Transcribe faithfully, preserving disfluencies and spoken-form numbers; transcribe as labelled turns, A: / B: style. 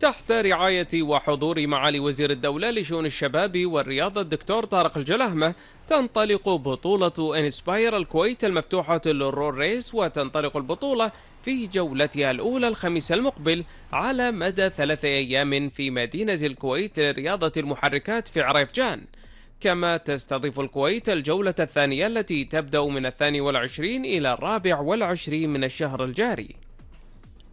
A: تحت رعاية وحضور معالي وزير الدولة لشؤون الشباب والرياضة الدكتور طارق الجلهمة، تنطلق بطولة إنسباير الكويت المفتوحة للرول ريس، وتنطلق البطولة في جولتها الأولى الخميس المقبل على مدى ثلاثة أيام في مدينة الكويت لرياضة المحركات في عريفجان. كما تستضيف الكويت الجولة الثانية التي تبدأ من الثاني والعشرين إلى الرابع والعشرين من الشهر الجاري.